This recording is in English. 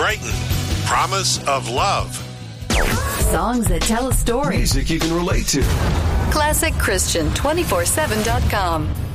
Brighton. Promise of Love. Songs that tell a story. Music you can relate to. ClassicChristian247.com.